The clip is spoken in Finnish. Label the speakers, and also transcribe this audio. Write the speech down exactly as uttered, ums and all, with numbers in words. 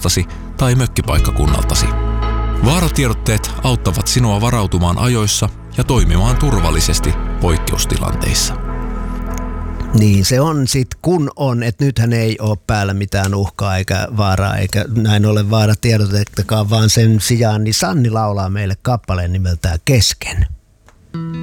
Speaker 1: asemastasi tai mökkipaikkakunnaltasi. Vaaratiedotteet auttavat sinua varautumaan ajoissa ja toimimaan turvallisesti poikkeustilanteissa.
Speaker 2: Niin se on sit kun on, että nythän ei ole päällä mitään uhkaa eikä vaaraa eikä näin ole vaaratiedotettakaan, vaan sen sijaan niin Sanni laulaa meille kappaleen nimeltään Kesken.